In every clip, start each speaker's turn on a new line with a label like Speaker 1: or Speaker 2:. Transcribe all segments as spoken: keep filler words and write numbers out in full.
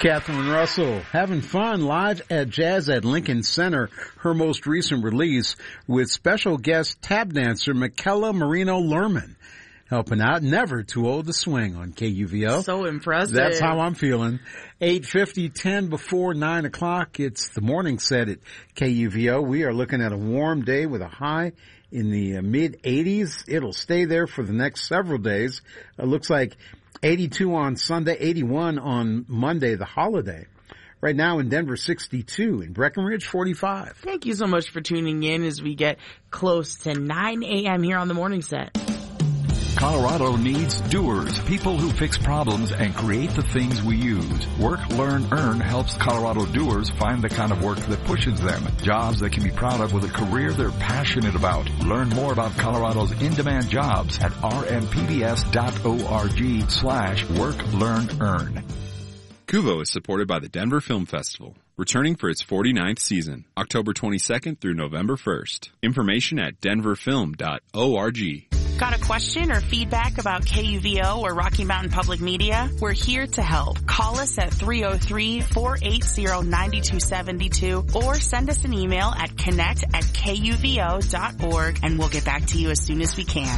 Speaker 1: Catherine Russell having fun live at Jazz at Lincoln Center, her most recent release, with special guest tap dancer Michaela Marino Lerman helping out. Never too old to swing on K U V O.
Speaker 2: So impressive.
Speaker 1: That's how I'm feeling. eight fifty, ten before nine o'clock. It's the morning set at K U V O. We are looking at a warm day with a high in the mid eighties. It'll stay there for the next several days. It looks like eighty-two on Sunday, eighty-one on Monday, the holiday. Right now in Denver, sixty-two. In Breckenridge, forty-five.
Speaker 2: Thank you so much for tuning in as we get close to nine a.m. here on the morning set.
Speaker 3: Colorado needs doers, people who fix problems and create the things we use. Work, Learn, Earn helps Colorado doers find the kind of work that pushes them. Jobs they can be proud of with a career they're passionate about. Learn more about Colorado's in-demand jobs at rmpbs.org slash work, learn, earn.
Speaker 4: Kuvo is supported by the Denver Film Festival, returning for its forty-ninth season, October twenty-second through November first. Information at denver film dot org.
Speaker 5: Got a question or feedback about K U V O or Rocky Mountain Public Media? We're here to help. Call us at three oh three, four eight zero, nine two seven two or send us an email at connect at K U V O dot org and we'll get back to you as soon as we can.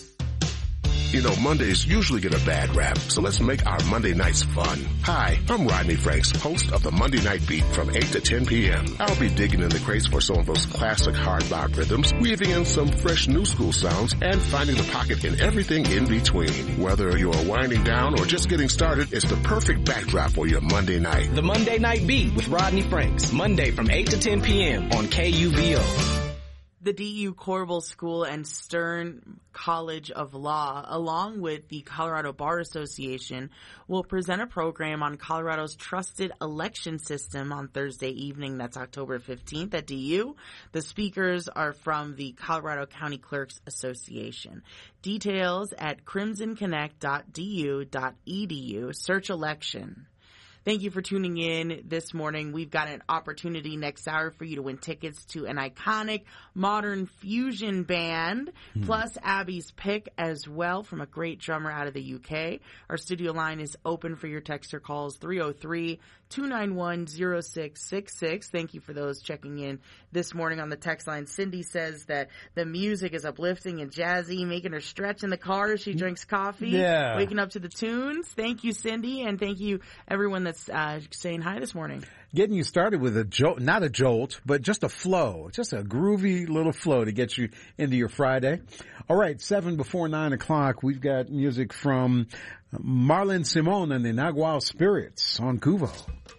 Speaker 6: You know, Mondays usually get a bad rap, so let's make our Monday nights fun. Hi, I'm Rodney Franks, host of the Monday Night Beat from eight to ten p.m. I'll be digging in the crates for some of those classic hard bop rhythms, weaving in some fresh new school sounds, and finding the pocket in everything in between. Whether you're winding down or just getting started, it's the perfect backdrop for your Monday night.
Speaker 7: The Monday Night Beat with Rodney Franks, Monday from eight to ten p.m. on K U V O.
Speaker 2: The D U Corbel School and Stern College of Law, along with the Colorado Bar Association, will present a program on Colorado's trusted election system on Thursday evening. That's October fifteenth at D U. The speakers are from the Colorado County Clerks Association. Details at crimson connect dot d u dot e d u. Search election. Thank you for tuning in this morning. We've got an opportunity next hour for you to win tickets to an iconic modern fusion band, mm. plus Abby's pick as well from a great drummer out of the U K. Our studio line is open for your text or calls, three oh three, two nine one, oh six six six. Thank you for those checking in this morning on the text line. Cindy says that the music is uplifting and jazzy, making her stretch in the car as she drinks coffee,
Speaker 1: yeah.
Speaker 2: waking up to the tunes. Thank you, Cindy, and thank you everyone that's Uh, saying hi this morning.
Speaker 1: Getting you started with a jolt, not a jolt, but just a flow, just a groovy little flow to get you into your Friday. All right, seven before nine o'clock, we've got music from Marlon Simon and the Nagual Spirits on Kuvo.